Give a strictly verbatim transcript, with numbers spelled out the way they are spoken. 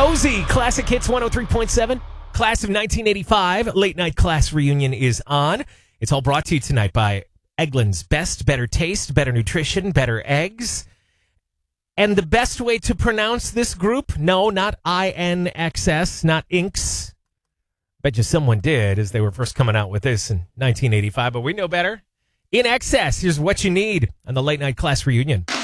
Rosie, Classic Hits one oh three point seven. Class of nineteen eighty-five. Late Night Class Reunion is on. It's all brought to you tonight by Eggland's Best. Better taste, better nutrition, better eggs. And the best way to pronounce this group? No, not I N X S, not Inks. Bet you someone did as they were first coming out with this in nineteen eighty-five, but we know better. In Excess, here's what you need on the Late Night Class Reunion.